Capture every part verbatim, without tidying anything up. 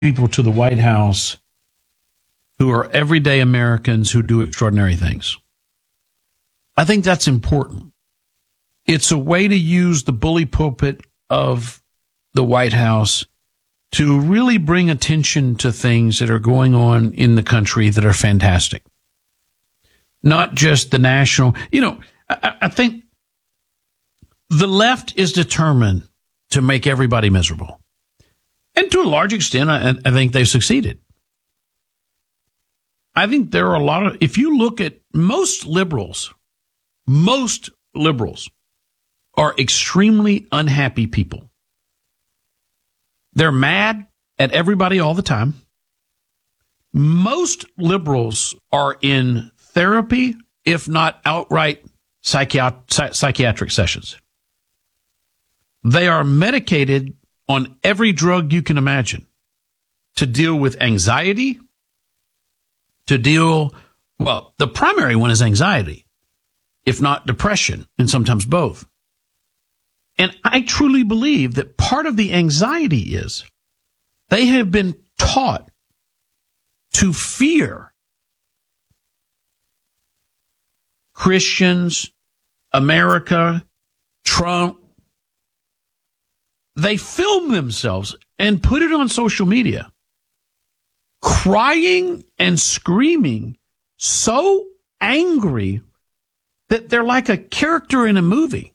people to the White House who are everyday Americans who do extraordinary things. I think that's important. It's a way to use the bully pulpit of the White House to really bring attention to things that are going on in the country that are fantastic. Not just the national, you know, I, I think the left is determined to make everybody miserable. And to a large extent, I, I think they've succeeded. I think there are a lot of, if you look at most liberals, most liberals are extremely unhappy people. They're mad at everybody all the time. Most liberals are in therapy, if not outright psychiat- psychiatric sessions. They are medicated on every drug you can imagine to deal with anxiety, to deal, well, the primary one is anxiety, if not depression, and sometimes both. And I truly believe that part of the anxiety is they have been taught to fear Christians, America, Trump. They film themselves and put it on social media, crying and screaming, so angry that they're like a character in a movie.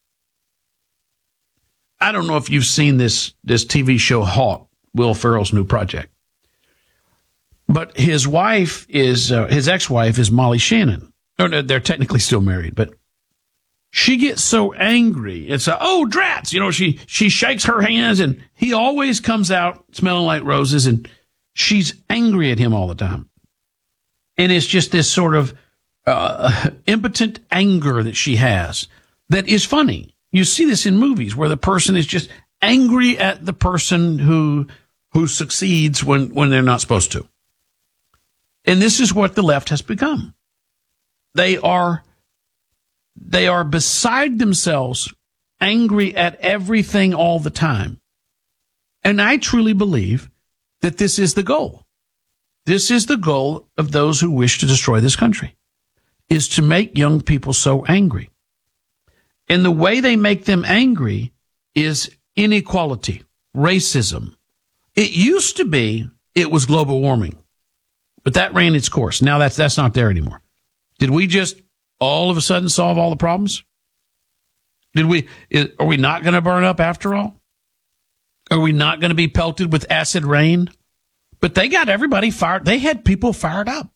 I don't know if you've seen this, this T V show Hawk, Will Ferrell's new project. But his wife is, uh, his ex-wife is Molly Shannon. Oh, no, they're technically still married, but she gets so angry. It's a, oh, drats. You know, she, she shakes her hands and he always comes out smelling like roses and she's angry at him all the time. And it's just this sort of uh, impotent anger that she has that is funny. You see this in movies where the person is just angry at the person who who succeeds when, when they're not supposed to. And this is what the left has become. They are they are beside themselves, angry at everything all the time. And I truly believe that this is the goal. This is the goal of those who wish to destroy this country, is to make young people so angry. And the way they make them angry is inequality, racism. It used to be it was global warming, but that ran its course. Now that's that's not there anymore. Did we just all of a sudden solve all the problems? Did we? Is, are we not going to burn up after all? Are we not going to be pelted with acid rain? But they got everybody fired. They had people fired up.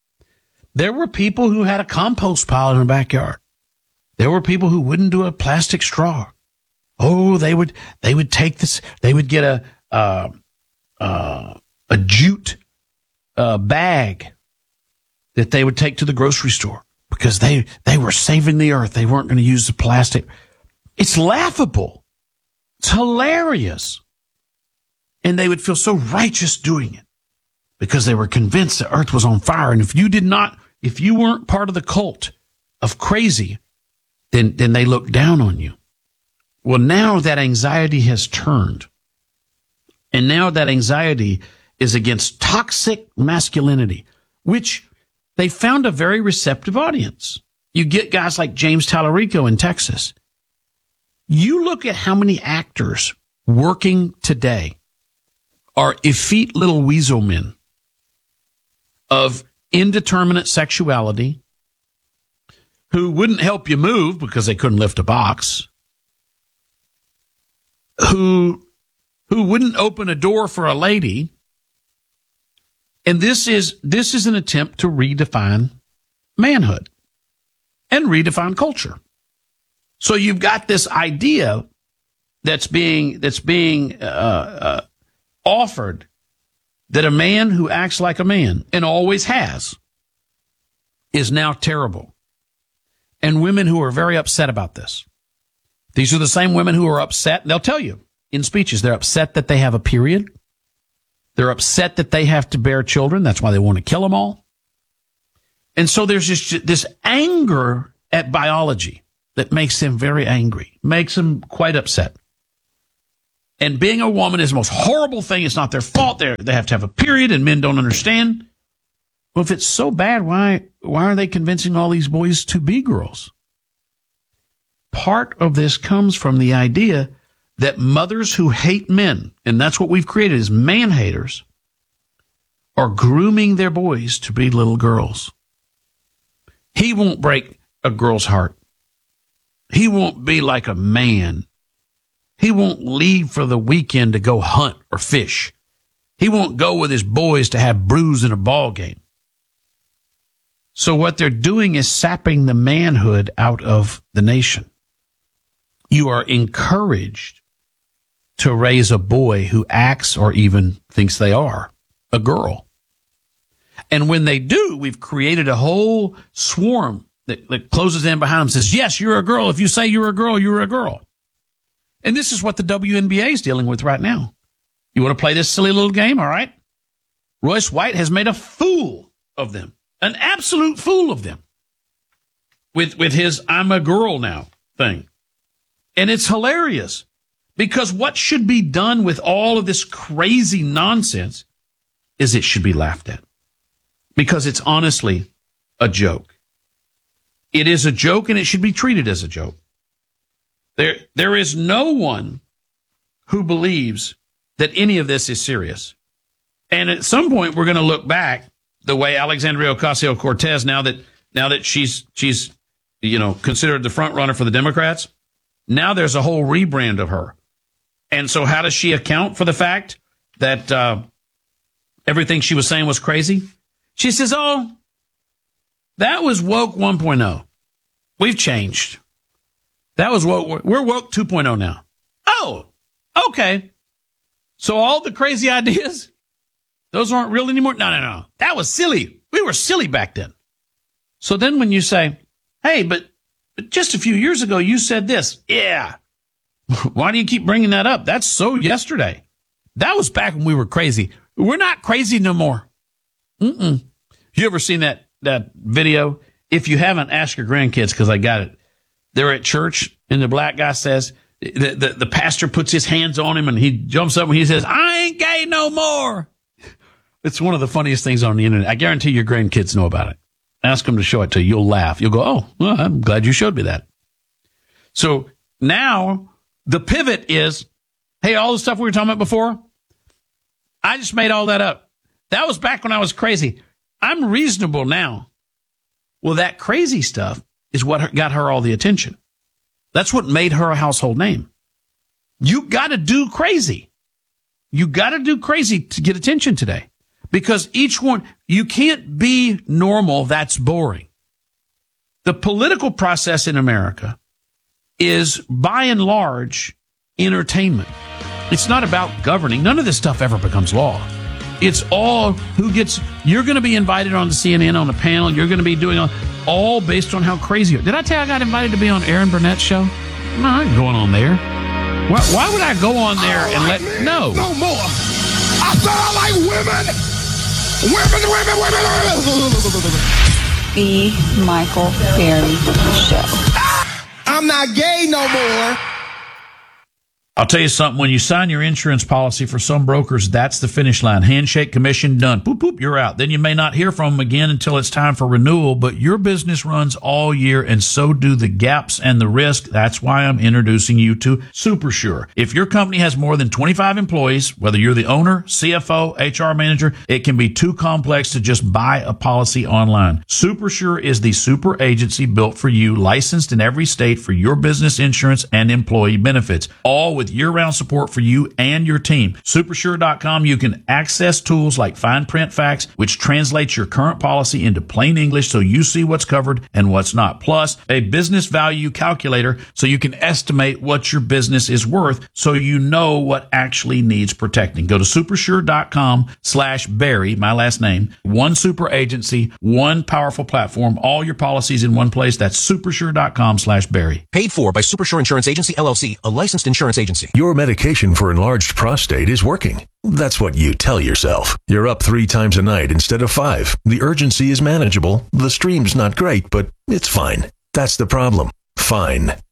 There were people who had a compost pile in their backyard. There were people who wouldn't do a plastic straw. Oh, they would, they would take this, they would get a, uh, uh, a jute, uh, bag that they would take to the grocery store because they, they were saving the earth. They weren't going to use the plastic. It's laughable. It's hilarious. And they would feel so righteous doing it because they were convinced the earth was on fire. And if you did not, if you weren't part of the cult of crazy, then, then they look down on you. Well, now that anxiety has turned. And now that anxiety is against toxic masculinity, which they found a very receptive audience. You get guys like James Tallarico in Texas. You look at how many actors working today are effete little weasel men of indeterminate sexuality, who wouldn't help you move because they couldn't lift a box, who who wouldn't open a door for a lady. And this is this is an attempt to redefine manhood and redefine culture. So you've got this idea that's being that's being uh, uh, offered that a man who acts like a man and always has is now terrible. And women who are very upset about this. These are the same women who are upset. They'll tell you in speeches, they're upset that they have a period. They're upset that they have to bear children. That's why they want to kill them all. And so there's just this anger at biology that makes them very angry, makes them quite upset. And being a woman is the most horrible thing. It's not their fault. They they have to have a period, and men don't understand. Well, if it's so bad, why why are they convincing all these boys to be girls? Part of this comes from the idea that mothers who hate men, and that's what we've created as man haters, are grooming their boys to be little girls. He won't break a girl's heart. He won't be like a man. He won't leave for the weekend to go hunt or fish. He won't go with his boys to have brews in a ball game. So what they're doing is sapping the manhood out of the nation. You are encouraged to raise a boy who acts or even thinks they are a girl. And when they do, we've created a whole swarm that, that closes in behind them and says, yes, you're a girl. If you say you're a girl, you're a girl. And this is what the W N B A is dealing with right now. You want to play this silly little game? All right. Royce White has made a fool of them, an absolute fool of them with, with his I'm a girl now thing. And it's hilarious because what should be done with all of this crazy nonsense is it should be laughed at because it's honestly a joke. It is a joke and it should be treated as a joke. There, there is no one who believes that any of this is serious. And at some point, we're going to look back the way Alexandria Ocasio-Cortez, now that now that she's she's you know considered the front runner for the Democrats, now there's a whole rebrand of her. And so, how does she account for the fact that uh, everything she was saying was crazy? She says, "Oh, that was woke one point oh. We've changed." That was woke. We're woke two point oh now. Oh, okay. So all the crazy ideas, those aren't real anymore? No, no, no. That was silly. We were silly back then. So then when you say, hey, but, but just a few years ago, you said this. Yeah. Why do you keep bringing that up? That's so yesterday. That was back when we were crazy. We're not crazy no more. Mm-mm. You ever seen that, that video? If you haven't, ask your grandkids because I got it. They're at church, and the black guy says, the, the, the pastor puts his hands on him, and he jumps up, and he says, I ain't gay no more. It's one of the funniest things on the internet. I guarantee your grandkids know about it. Ask them to show it to you. You'll laugh. You'll go, oh, well, I'm glad you showed me that. So now the pivot is, hey, all the stuff we were talking about before, I just made all that up. That was back when I was crazy. I'm reasonable now. Well, that crazy stuff is what got her all the attention. That's what made her a household name. You got to do crazy. You got to do crazy to get attention today because each one, you can't be normal. That's boring. The political process in America is by and large entertainment. It's not about governing. None of this stuff ever becomes law. It's all who gets, you're going to be invited on the C N N on a panel. You're going to be doing all, all based on how crazy you are. Did I tell you I got invited to be on Aaron Burnett's show? No, I ain't going on there. Why, why would I go on there and let, no. No more. I said I like women. Women, women, women, women. The Michael Berry Show. I'm not gay no more. I'll tell you something. When you sign your insurance policy for some brokers, that's the finish line. Handshake, commission, done. Boop, boop, you're out. Then you may not hear from them again until it's time for renewal, but your business runs all year, and so do the gaps and the risk. That's why I'm introducing you to SuperSure. If your company has more than twenty-five employees, whether you're the owner, C F O, H R manager, it can be too complex to just buy a policy online. SuperSure is the super agency built for you, licensed in every state for your business insurance and employee benefits, all with year-round support for you and your team. Supersure dot com, you can access tools like fine print facts, which translates your current policy into plain English so you see what's covered and what's not. Plus, a business value calculator so you can estimate what your business is worth so you know what actually needs protecting. Go to supersure dot com slash Barry, my last name, one super agency, one powerful platform, all your policies in one place. That's supersure dot com slash Barry. Paid for by Supersure Insurance Agency, L L C, a licensed insurance agency. Your medication for enlarged prostate is working. That's what you tell yourself. You're up three times a night instead of five. The urgency is manageable. The stream's not great, but it's fine. That's the problem. Fine.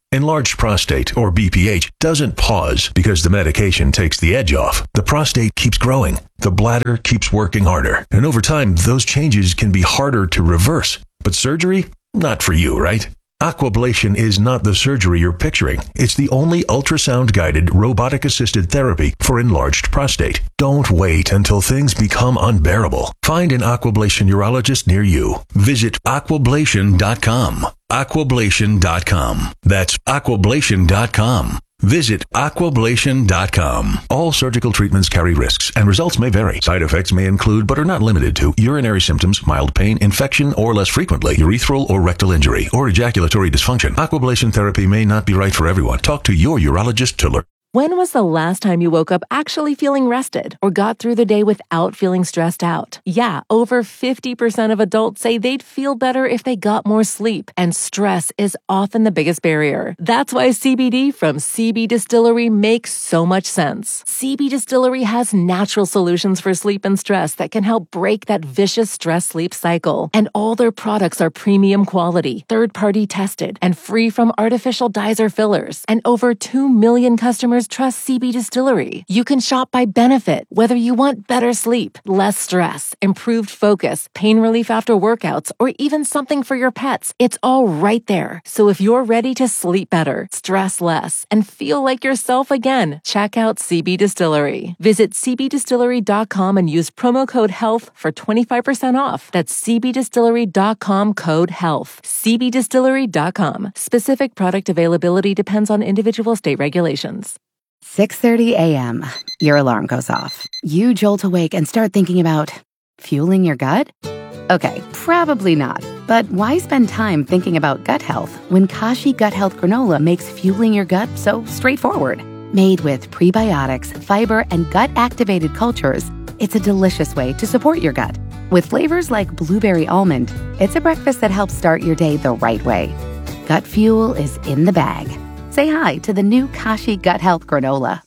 Enlarged prostate, or B P H, doesn't pause because the medication takes the edge off. The prostate keeps growing. The bladder keeps working harder. And over time, those changes can be harder to reverse. But surgery? Not for you, right? Aquablation is not the surgery you're picturing. It's the only ultrasound-guided, robotic-assisted therapy for enlarged prostate. Don't wait until things become unbearable. Find an Aquablation urologist near you. Visit aquablation dot com. aquablation dot com. That's aquablation dot com. Visit aquablation dot com. All surgical treatments carry risks, and results may vary. Side effects may include, but are not limited to, urinary symptoms, mild pain, infection, or less frequently, urethral or rectal injury, or ejaculatory dysfunction. Aquablation therapy may not be right for everyone. Talk to your urologist to learn. When was the last time you woke up actually feeling rested or got through the day without feeling stressed out? Yeah, over fifty percent of adults say they'd feel better if they got more sleep, and stress is often the biggest barrier. That's why C B D from C B Distillery makes so much sense. C B Distillery has natural solutions for sleep and stress that can help break that vicious stress-sleep cycle. And all their products are premium quality, third-party tested, and free from artificial dyes or fillers. And over two million customers trust C B Distillery. You can shop by benefit, whether you want better sleep, less stress, improved focus, pain relief after workouts, or even something for your pets. It's all right there. So if you're ready to sleep better, stress less, and feel like yourself again, check out C B Distillery. Visit c b distillery dot com and use promo code HEALTH for twenty-five percent off. That's c b distillery dot com code HEALTH. c b distillery dot com. Specific product availability depends on individual state regulations. six thirty a.m. Your alarm goes off. You jolt awake and start thinking about fueling your gut? Okay, probably not. But why spend time thinking about gut health when Kashi Gut Health Granola makes fueling your gut so straightforward? Made with prebiotics, fiber, and gut-activated cultures, it's a delicious way to support your gut. With flavors like blueberry almond, it's a breakfast that helps start your day the right way. Gut fuel is in the bag. Say hi to the new Kashi Gut Health Granola.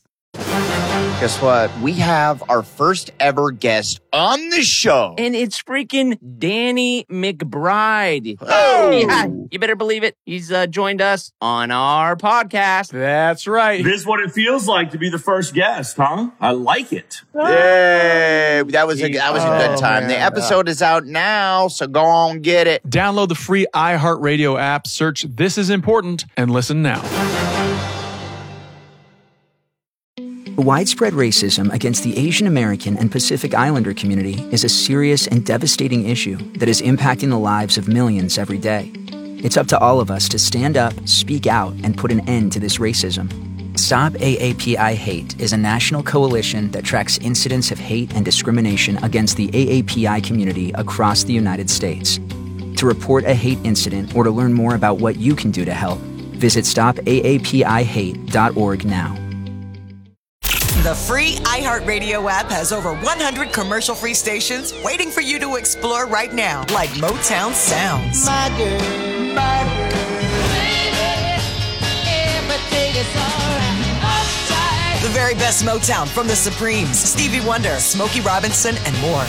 Guess what? We have our first ever guest on the show. And it's freaking Danny McBride. Oh! Yeah, you better believe it. He's uh, joined us on our podcast. That's right. This is what it feels like to be the first guest, huh? I like it. Yay! That was a, that was a good time. Oh, the man. episode is out now, so go on, get it. Download the free iHeartRadio app, search This Is Important, and listen now. Widespread racism against the Asian American and Pacific Islander community is a serious and devastating issue that is impacting the lives of millions every day. It's up to all of us to stand up, speak out, and put an end to this racism. Stop A A P I Hate is a national coalition that tracks incidents of hate and discrimination against the A A P I community across the United States. To report a hate incident or to learn more about what you can do to help, visit stop a a p i hate dot org now. The free iHeartRadio app has over one hundred commercial-free stations waiting for you to explore right now, like Motown Sounds. My girl, my girl, baby, everything is alright. Uptight. The very best Motown from the Supremes, Stevie Wonder, Smokey Robinson, and more.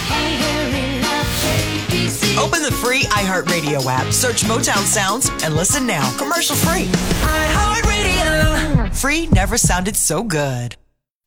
Open the free iHeartRadio app, search Motown Sounds, and listen now. Commercial-free. iHeartRadio. Free never sounded so good.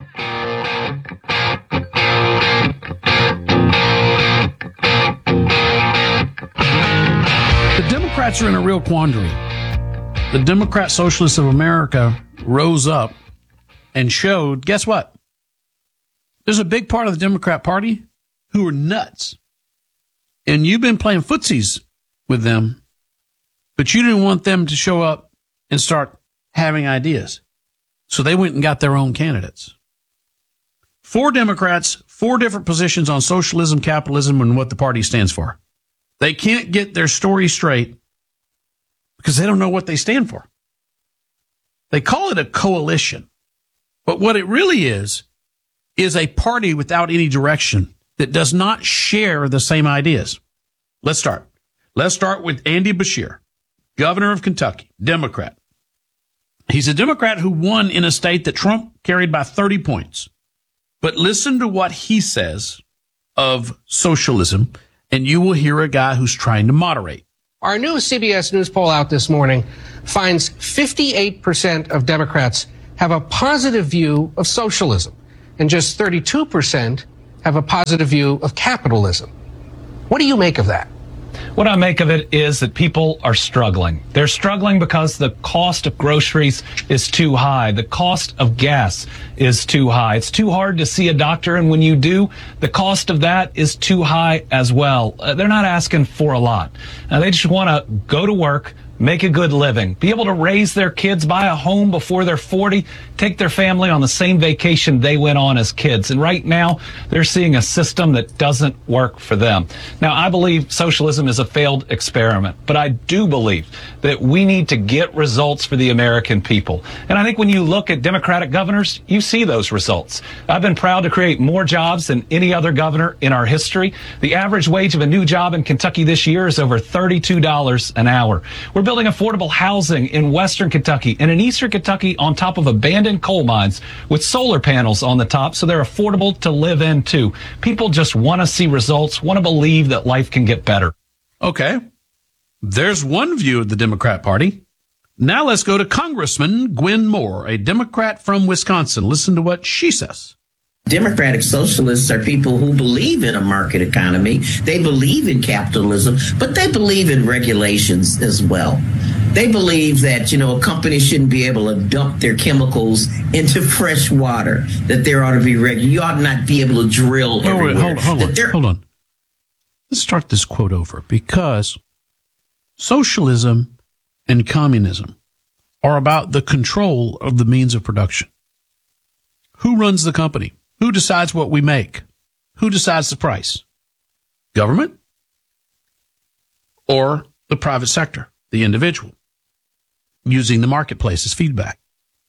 The Democrats are in a real quandary. The Democrat Socialists of America rose up and showed, guess what? There's a big part of the Democrat Party who are nuts. And you've been playing footsies with them, but you didn't want them to show up and start having ideas. So they went and got their own candidates. Four Democrats, four different positions on socialism, capitalism, and what the party stands for. They can't get their story straight because they don't know what they stand for. They call it a coalition. But what it really is, is a party without any direction that does not share the same ideas. Let's start. Let's start with Andy Beshear, governor of Kentucky, Democrat. He's a Democrat who won in a state that Trump carried by thirty points. But listen to what he says of socialism, and you will hear a guy who's trying to moderate. Our new C B S News poll out this morning finds fifty-eight percent of Democrats have a positive view of socialism, and just thirty-two percent have a positive view of capitalism. What do you make of that? What I make of it is that people are struggling. They're struggling because the cost of groceries is too high. The cost of gas is too high. It's too hard to see a doctor, and when you do, the cost of that is too high as well. Uh, they're not asking for a lot. Uh, they just want to go to work, make a good living, be able to raise their kids, buy a home before they're forty, take their family on the same vacation they went on as kids. And right now, they're seeing a system that doesn't work for them. Now, I believe socialism is a failed experiment, but I do believe that we need to get results for the American people. And I think when you look at Democratic governors, you see those results. I've been proud to create more jobs than any other governor in our history. The average wage of a new job in Kentucky this year is over thirty-two dollars an hour. We're building affordable housing in western Kentucky and in eastern Kentucky on top of abandoned coal mines with solar panels on the top, so they're affordable to live in too. People just want to see results, want to believe that life can get better. Okay. There's one view of the Democrat Party. Now let's go to Congressman Gwen Moore, a Democrat from Wisconsin. Listen to what she says. Democratic socialists are people who believe in a market economy. They believe in capitalism, but they believe in regulations as well. They believe that, you know, a company shouldn't be able to dump their chemicals into fresh water, that there ought to be reg. You ought not be able to drill oh, everywhere. Wait, hold, hold on, hold on. Let's start this quote over, because socialism and communism are about the control of the means of production. Who runs the company? Who decides what we make? Who decides the price? Government or the private sector, the individual, using the marketplace as feedback?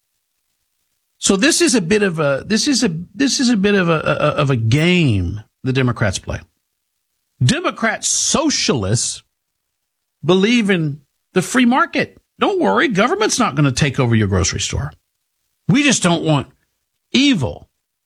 So this is a bit of a this is a this is a bit of a, a of a game the Democrats play. Democrat socialists believe in the free market. Don't worry, government's not going to take over your grocery store. We just don't want evil.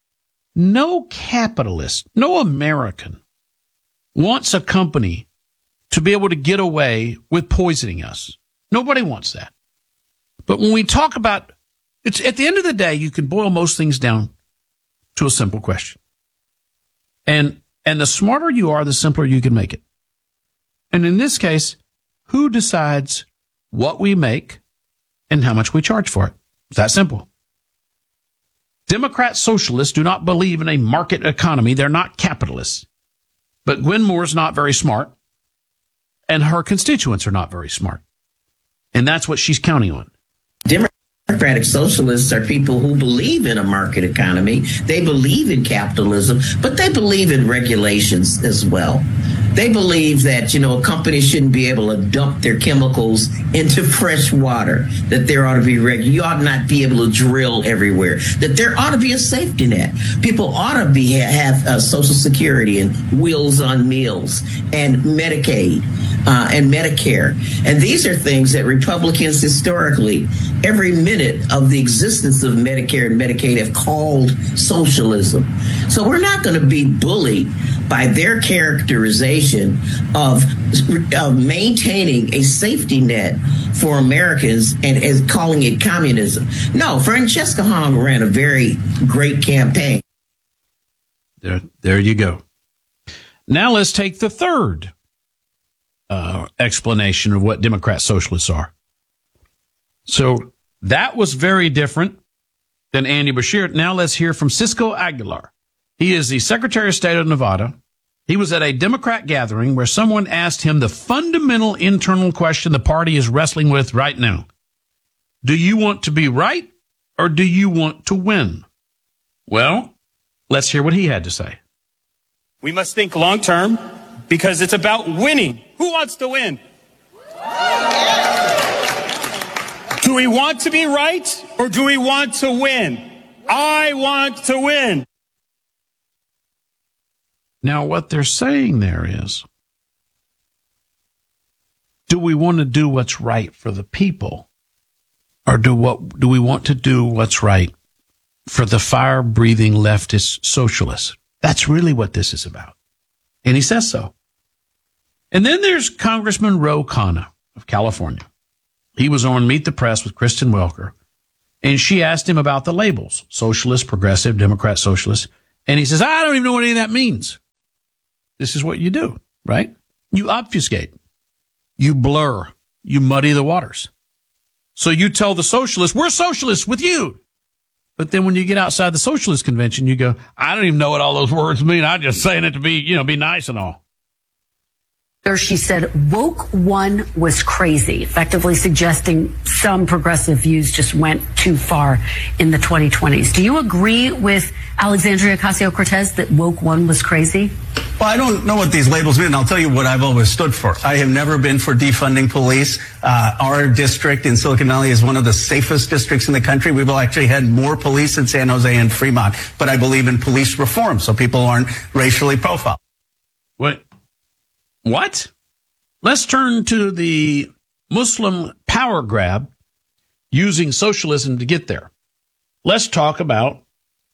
No capitalist, no American wants a company to be able to get away with poisoning us. Nobody wants that. But when we talk about, it's at the end of the day, you can boil most things down to a simple question. And, and the smarter you are, the simpler you can make it. And in this case, who decides what we make and how much we charge for it? It's that simple. Democrat socialists do not believe in a market economy. They're not capitalists. But Gwen Moore's not very smart, and her constituents are not very smart. And that's what she's counting on. Democratic socialists are people who believe in a market economy. They believe in capitalism, but they believe in regulations as well. They believe that, you know, a company shouldn't be able to dump their chemicals into fresh water, that there ought to be reg. You ought not be able to drill everywhere, that there ought to be a safety net. People ought to be have uh, Social Security and Wheels on Meals and Medicaid uh, and Medicare. And these are things that Republicans historically, every minute of the existence of Medicare and Medicaid, have called socialism. So we're not going to be bullied by their characterization of, of maintaining a safety net for Americans and as calling it communism. No, Francesca Hong ran a very great campaign. There, there you go. Now let's take the third uh, explanation of what Democrat socialists are. So that was very different than Andy Beshear. Now let's hear from Cisco Aguilar. He is the Secretary of State of Nevada. He was at a Democrat gathering where someone asked him the fundamental internal question the party is wrestling with right now. Do you want to be right or do you want to win? Well, let's hear what he had to say. We must think long term because it's about winning. Who wants to win? Do we want to be right or do we want to win? I want to win. Now, what they're saying there is, do we want to do what's right for the people? Or do what do we want to do what's right for the fire-breathing leftist socialists? That's really what this is about. And he says so. And then there's Congressman Ro Khanna of California. He was on Meet the Press with Kristen Welker, and she asked him about the labels, socialist, progressive, Democrat, socialist. And he says, I don't even know what any of that means. This is what you do, right? You obfuscate. You blur. You muddy the waters. So you tell the socialists, we're socialists with you. But then when you get outside the socialist convention, you go, I don't even know what all those words mean. I'm just saying it to be, you know, be nice and all. She said woke one was crazy, effectively suggesting some progressive views just went too far in the twenty twenties. Do you agree with Alexandria Ocasio-Cortez that woke one was crazy? Well, I don't know what these labels mean. I'll tell you what I've always stood for. I have never been for defunding police. Uh, our district in Silicon Valley is one of the safest districts in the country. We've actually had more police in San Jose and Fremont. But I believe in police reform so people aren't racially profiled. What? What? Let's turn to the Muslim power grab using socialism to get there. Let's talk about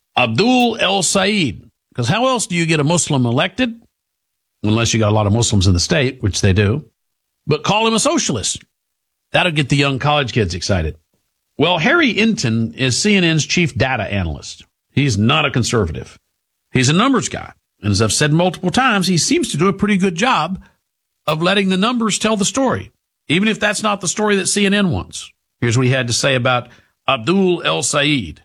Abdul El-Sayed. Because how else do you get a Muslim elected? Unless you got a lot of Muslims in the state, which they do. But call him a socialist. That'll get the young college kids excited. Well, Harry Inton is C N N's chief data analyst. He's not a conservative. He's a numbers guy. And as I've said multiple times, he seems to do a pretty good job of letting the numbers tell the story, even if that's not the story that C N N wants. Here's what he had to say about Abdul El-Sayed.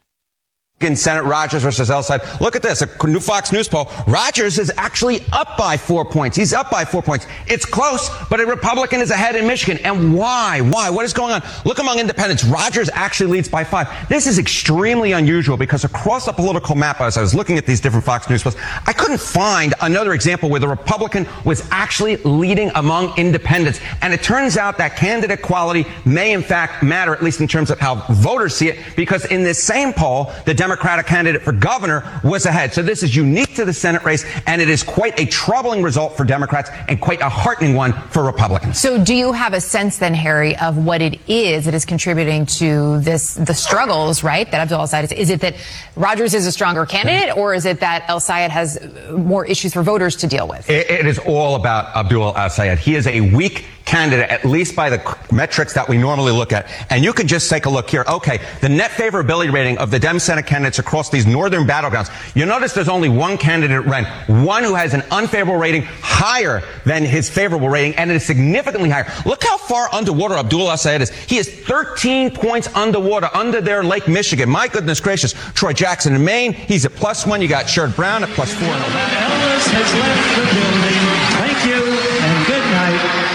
In Senate Rogers versus El-Sayed. Look at this, a new Fox News poll. Rogers is actually up by four points. He's up by four points. It's close, but a Republican is ahead in Michigan. And why? Why? What is going on? Look among independents. Rogers actually leads by five. This is extremely unusual because across the political map, as I was looking at these different Fox News polls, I couldn't find another example where the Republican was actually leading among independents. And it turns out that candidate quality may in fact matter, at least in terms of how voters see it, because in this same poll, the Democratic candidate for governor was ahead. So this is unique to the Senate race, and it is quite a troubling result for Democrats and quite a heartening one for Republicans. So do you have a sense then, Harry, of what it is that is contributing to this, the struggles, right, that Abdul El-Sayed is? Is it that Rogers is a stronger candidate, or is it that El-Sayed has more issues for voters to deal with? It, it is all about Abdul El-Sayed. He is a weak candidate, at least by the metrics that we normally look at. And you can just take a look here. Okay, the net favorability rating of the Dem Senate candidates across these northern battlegrounds. You notice there's only one candidate, Ren, one who has an unfavorable rating higher than his favorable rating, and it is significantly higher. Look how far underwater Abdul El-Sayed is. He is thirteen points underwater, under there in Lake Michigan. My goodness gracious. Troy Jackson in Maine, he's at plus one. You got Sherrod Brown at plus four. Elvis has left the building. Thank you and good night.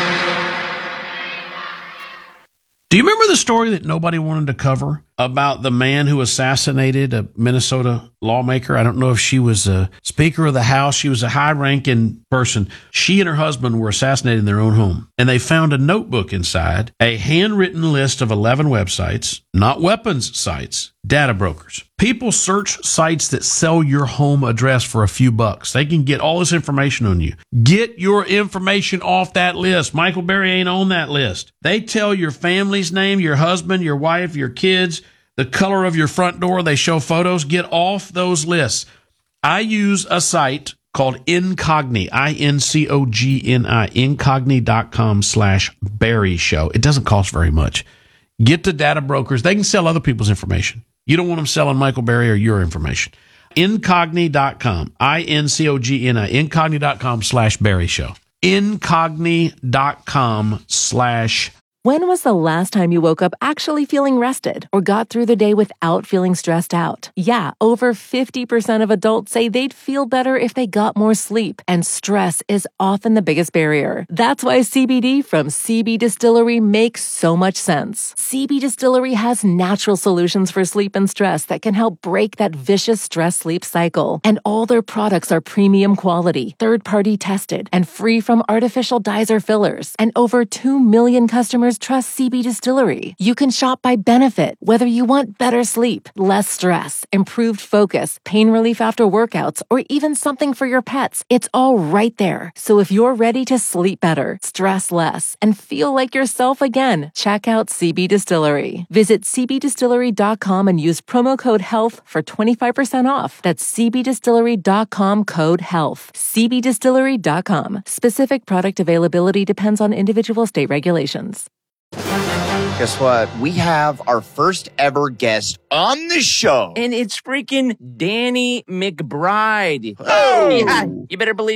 Do you remember the story that nobody wanted to cover about the man who assassinated a Minnesota lawmaker? I don't know if she was a Speaker of the House. She was a high-ranking person. She and her husband were assassinated in their own home, and they found a notebook inside, a handwritten list of eleven websites, not weapons sites, data brokers. People search sites that sell your home address for a few bucks. They can get all this information on you. Get your information off that list. Michael Berry ain't on that list. They tell your family's name, your husband, your wife, your kids, the color of your front door. They show photos. Get off those lists. I use a site called Incogni, I N C O G N I, incogni.com slash Berry Show. It doesn't cost very much. Get to data brokers. They can sell other people's information. You don't want them selling Michael Berry or your information. Incogni dot com, I N C O G N I, incogni.com slash Berry Show. Incogni.com slash When was the last time you woke up actually feeling rested or got through the day without feeling stressed out? Yeah, over fifty percent of adults say they'd feel better if they got more sleep, and stress is often the biggest barrier. That's why C B D from C B Distillery makes so much sense. C B Distillery has natural solutions for sleep and stress that can help break that vicious stress-sleep cycle. And all their products are premium quality, third-party tested, and free from artificial dyes or fillers. And over two million customers customers trust C B Distillery. You can shop by benefit, whether you want better sleep, less stress, improved focus, pain relief after workouts, or even something for your pets. It's all right there. So if you're ready to sleep better, stress less, and feel like yourself again, check out C B Distillery. Visit c b distillery dot com and use promo code HEALTH for twenty-five percent off. That's c b distillery dot com code HEALTH. c b distillery dot com. Specific product availability depends on individual state regulations. Guess what? We have our first ever guest on the show. And it's freaking Danny McBride. Oh! Yeah, you better believe